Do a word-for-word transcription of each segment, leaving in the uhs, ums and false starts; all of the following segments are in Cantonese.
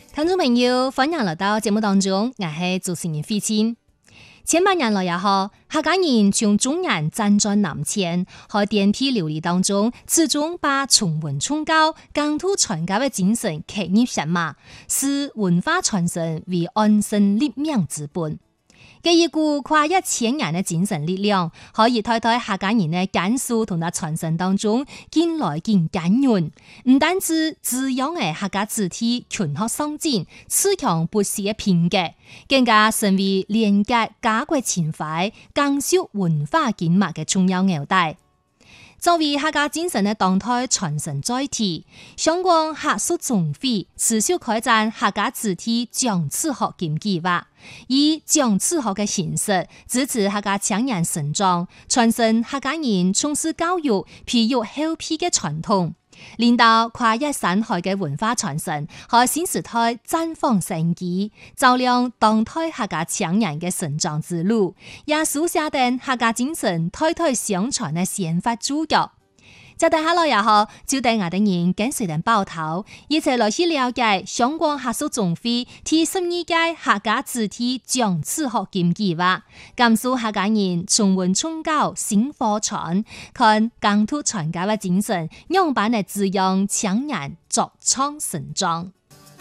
聽眾朋友，歡迎來到節目當中，我係主持人費清。千百年來也好，客家人從中原站在南遷，喺滇鄙流離當中，始終把崇文崇高、疆土傳家的精神刻入血脈，視文化傳承為安身立命之本。嘅一股跨一千年的精神力量，可以睇睇客家人嘅簡述同埋傳承當中，見來見感人，唔單止滋養嘅客家子弟群學相進、自強不息嘅品格，更加成為連結家國情懷、更修文化經脈嘅重要紐帶。作為客家精神的動態傳承載體，香港客屬總會持續開展客家子弟講詞學兼計劃，以講詞學的形式支持客家青年成長，傳承客家人從事教育、培育後輩的傳統，領導跨越山海的文化傳承和新時代綻放生機，照亮當代客家青年的成長之路，也書寫定客家精神代代相傳的先發主角。接待下來也好，就帶我哋人跟隨人報頭，一齊來去了解香港客屬總會第十二屆客家子弟講詞學兼計劃，感受客家人崇文崇高、薪火傳，看疆土傳家的精神，樣板的滋養青年茁壯成長。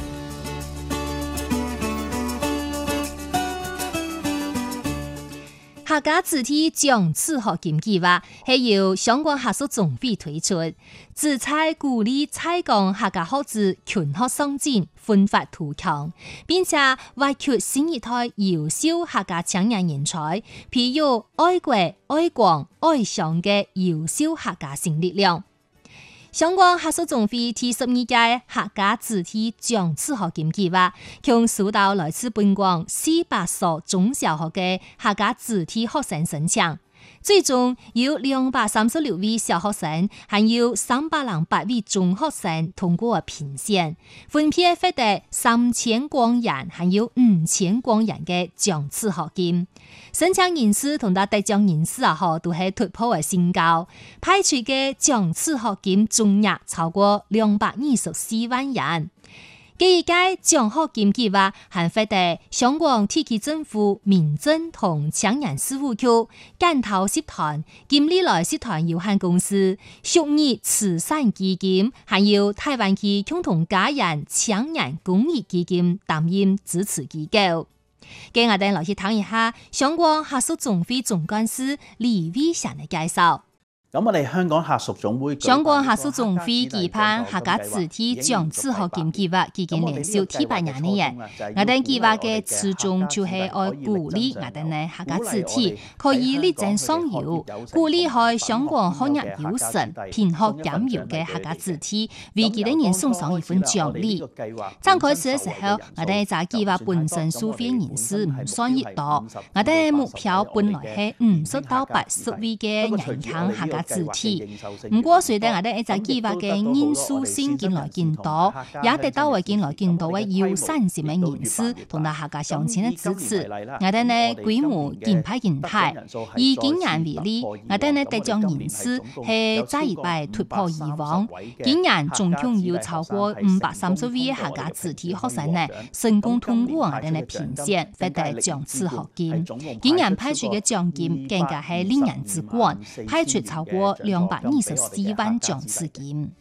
客家子弟講詞學兼計劃係由香港客屬總會推出，旨在鼓勵在港客家學子群學相進、奮發圖強，並且挖掘新一代優秀客家青年人才，培育愛國、愛港、愛鄉嘅優秀客家新力量。香港客屬總會第十二屆客家子弟講詞學兼計劃，共收到來自本港四百所中小學嘅客家子弟學生申請，最終有兩百三十六位小學生，還有三百零八位中學生通過評選，分別獲得三千光元，還有五千光元嘅講詞學金。申請人士同埋得獎人士啊，嗬，都係突破嘅新高，派出嘅講詞學金總額超過兩百二十四萬元。呢一屆獎學金計劃還獲得香港特區政府民政同青年事務局、感頭集團、金利來集團有限公司、淑兒慈善基金，還有台灣區共同家人青年公益基金擔任支持機構。給我哋來去睇一下香港客屬總會總幹事李偉祥嘅介紹。 咁我哋香港客屬總會， 香港客屬總會舉辦客家子弟講詞學兼計劃，已經連續第八年嘅嘢。我哋計劃嘅初衷就係愛鼓勵我哋嘅客家子弟可以力爭上游，鼓勵喺香港學業有成、品學兼優嘅客家子弟，為佢哋人送上一份獎勵。剛開始嘅時候，我哋就計劃本身收費人士唔算越多，我哋目標本來係五十到八十位嘅人強客家子弟，唔過隨着我哋一隻計劃嘅人數先見來見多，也得到為見來見到嘅有三十名人士同埋客家鄉親嘅支持。我哋呢規模漸派漸大，以今年為例，我哋呢得獎人士係再一擺突破以往。今年總共有超過五百三十位客家子弟學生呢成功通過我哋呢評選，獲得講詞學金。今年派出嘅獎金更加係令人之冠，派出超過兩百二十四萬講詞金。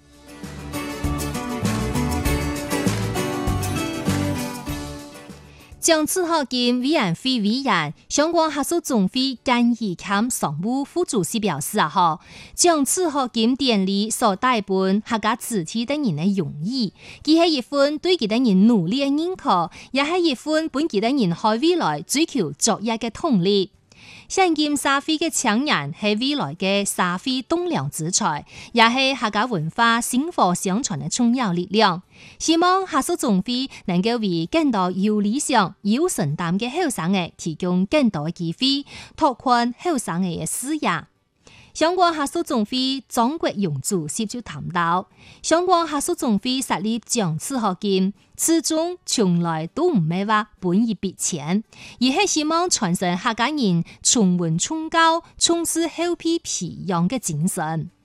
講詞學金委員會委員、香港客屬總會簡義坎常務副主席表示啊，嗬，講詞學金典禮所帶本客家子弟等人嘅容易，既係一份對佢哋人努力嘅認可，也係一份本佢哋人喺未來追求卓越嘅動力。現今社會嘅青年係未來嘅社會棟樑之才，也係客家文化薪火相傳嘅重要力量。希望客屬總會能夠為更多有理想、有承擔嘅後生嘅提供更多嘅機會，拓寬後生嘅視野。香港客屬總會張國勇主席就談到，香港客屬總會設立講詞學金，始終從來都唔係話本意別錢，而係希望傳承客家人崇文崇高、重視後輩培養嘅精神。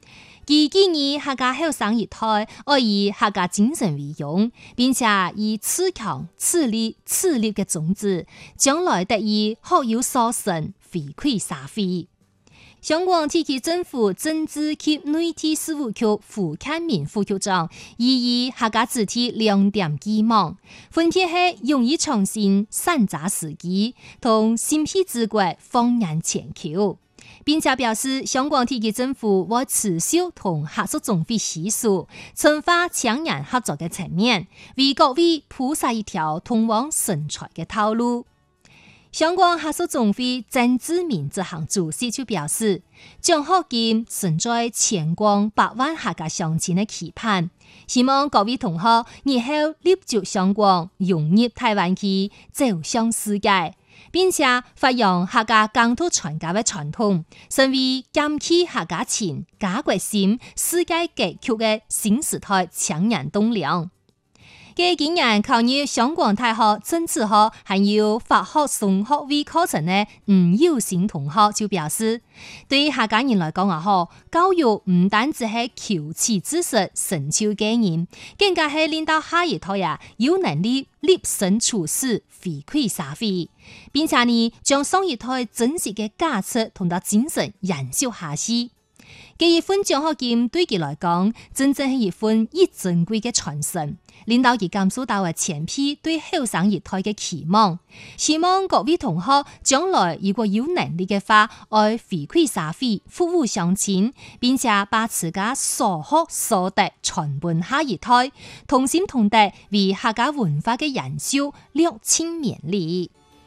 佢建議客家後生一代要以客家精神為榮，並且以自強、自立、自立嘅種子，將來得以學有所成，回饋社會。香港特區政府政治及內地事務局胡漢民副局長以以客家主題兩點寄望，分別係勇於創新、善擇時機同新辟之國放眼全球，並且表示香港特區政府會持續同客屬總會攜手，深化強人合作嘅層面，為各位鋪設一條通往成才嘅道路。香港客屬總會鄭志明執行主席就表示，獎學金存在全港百萬客家鄉親的期盼，希望各位同學日後立足香港，融入台灣去走向世界，並且發揚客家耕土傳家的傳統，成為兼起客家情、家國心、世界格局的新時代強人棟梁。嘅今年考入香港大學政治學還有法學雙學位課程嘅吳友新同學就表示，對客家人來講啊，嗬，教育唔單止係求知知識、成就嘅人，更加係令到下一代啊有能力立身處世、回饋社會，並且呢將上一代真實嘅價值同到精神延續下去。嘅一份獎學金對佢來講，真正係一份一珍貴嘅傳承，令到佢感受到嘅前輩對後生一代嘅期望，希望各位同學將來如果有能力嘅話，愛回饋社會、服務鄉親，並且把自家所學所得傳伴下一代，同心同德為客家文化嘅延續略盡勉勵。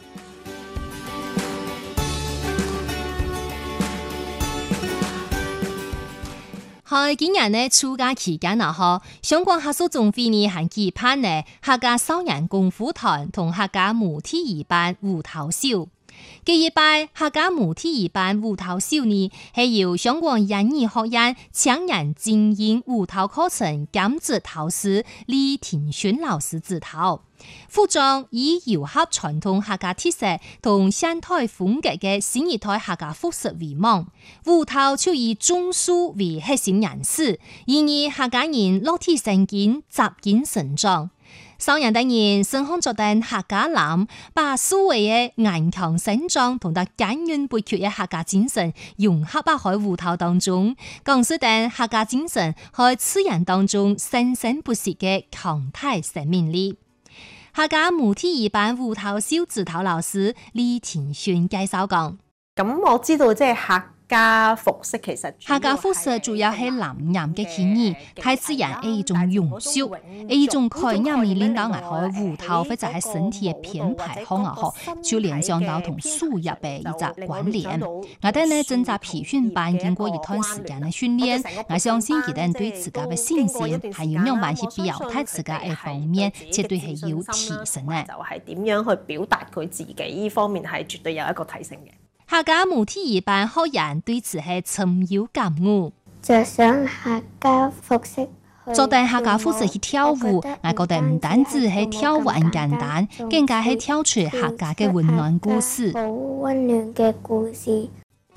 喺今年呢暑假期間啊，嗬，香港客屬總會呢還舉辦呢客家少年功夫團同客家母體二班舞蹈秀。第一擺客家母體二班舞蹈秀呢，係由香港演藝學院強人精英舞蹈課程兼指導師李廷勳老師指導。服裝以糅合傳統客家特色同現代風格嘅新一代客家服飾為網，舞蹈就以中樞為核心人士，然而客家人落地生根、扎根成長。少年等人身康作等客家男，把所謂嘅頑強成長同埋堅韌不屈嘅客家精神融合喺舞蹈當中，講述等客家精神喺自然當中生生不息嘅強大生命力。客家母體二班舞蹈秀指導老師李廷勳介紹講： 咁我知道即係客家服飾其實客家服飾主要係南洋嘅起義，太自然係一種庸俗，係一種概念嚟領導我哋舞蹈或者係身體嘅編排好啊好，就聯想到同輸入嘅一隻關聯。我哋呢正在培訓班經過一段時間嘅訓練，我相信佢哋對自家嘅信心，還有樣辦去表達自家嘅方面，絕對係有提升嘅。 就係點樣去表達佢自己呢方面係絕對有一個提升嘅。 客家母體二班學員對此係深有感悟， 着上客家服飾， 做定客家服飾去跳舞，我覺得唔單止係跳舞咁簡單，更加係跳出客家嘅溫暖故事。 好溫暖嘅故事。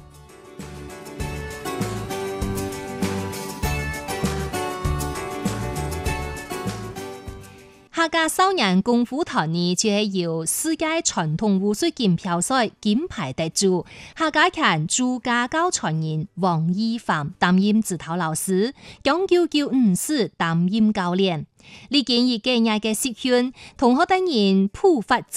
客家少年功夫團呢，就係由世界傳統武術錦標賽金牌得主客家拳主家教傳人黃義範擔任指導老師，蔣九九五師擔任教練。呢件熱嘅日嘅實訓，同學等人普發